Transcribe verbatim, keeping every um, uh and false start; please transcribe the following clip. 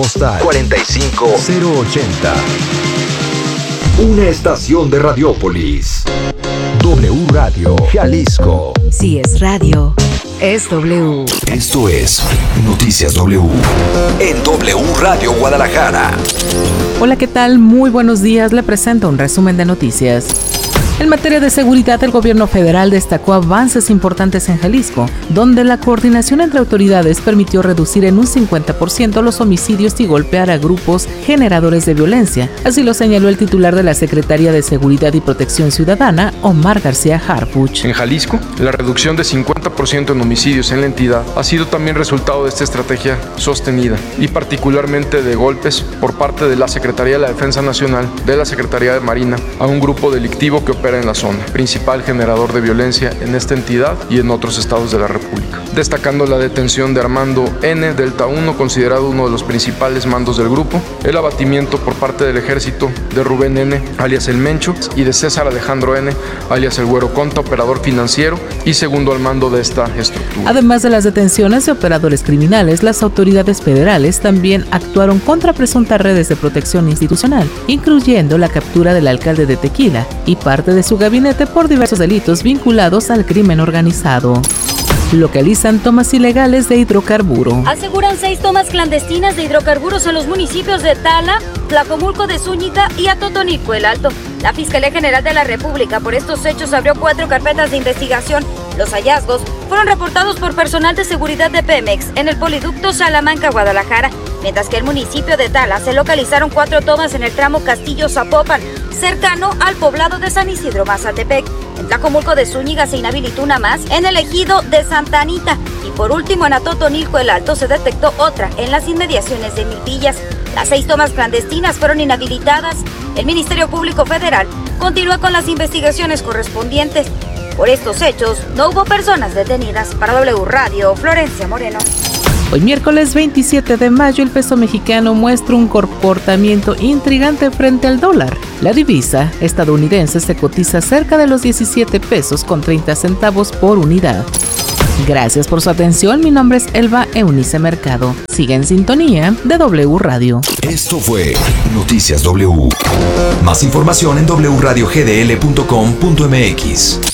Postal cuarenta y cinco cero ochenta. Una estación de Radiópolis. W Radio Jalisco. Si es radio, es W. Esto es Noticias W. En W Radio Guadalajara. Hola, ¿qué tal? Muy buenos días. Le presento un resumen de noticias. En materia de seguridad, el gobierno federal destacó avances importantes en Jalisco, donde la coordinación entre autoridades permitió reducir en un cincuenta por ciento los homicidios y golpear a grupos generadores de violencia. Así lo señaló el titular de la Secretaría de Seguridad y Protección Ciudadana, Omar García Harfuch. En Jalisco, la reducción de cincuenta por ciento en homicidios en la entidad ha sido también resultado de esta estrategia sostenida y particularmente de golpes por parte de la Secretaría de la Defensa Nacional, de la Secretaría de Marina, a un grupo delictivo que opera en la zona, principal generador de violencia en esta entidad y en otros estados de la República. Destacando la detención de Armando N. Delta uno, considerado uno de los principales mandos del grupo, el abatimiento por parte del ejército de Rubén N., alias El Mencho, y de César Alejandro N., alias El Güero Conta, operador financiero y segundo al mando de esta estructura. Además de las detenciones de operadores criminales, las autoridades federales también actuaron contra presuntas redes de protección institucional, incluyendo la captura del alcalde de Tequila y parte de su gabinete por diversos delitos vinculados al crimen organizado. Localizan tomas ilegales de hidrocarburo. Aseguran seis tomas clandestinas de hidrocarburos en los municipios de Tala, Tlacomulco de Zúñiga y Atotonilco el Alto. La Fiscalía General de la República por estos hechos abrió cuatro carpetas de investigación. Los hallazgos fueron reportados por personal de seguridad de Pemex en el poliducto Salamanca-Guadalajara, mientras que en el municipio de Tala se localizaron cuatro tomas en el tramo Castillo-Zapopan, cercano al poblado de San Isidro-Mazatepec. En Tlacomulco de Zúñiga se inhabilitó una más en el ejido de Santa Anita. Y por último, en Atotonilco el Alto se detectó otra en las inmediaciones de Milpillas. Las seis tomas clandestinas fueron inhabilitadas. El Ministerio Público Federal continúa con las investigaciones correspondientes. Por estos hechos, no hubo personas detenidas. Para W Radio, Florencia Moreno. Hoy miércoles veintisiete de mayo, el peso mexicano muestra un comportamiento intrigante frente al dólar. La divisa estadounidense se cotiza cerca de los diecisiete pesos con treinta centavos por unidad. Gracias por su atención. Mi nombre es Elba Eunice Mercado. Sigue en sintonía de W Radio. Esto fue Noticias W. Más información en w radio g d l punto com punto m x.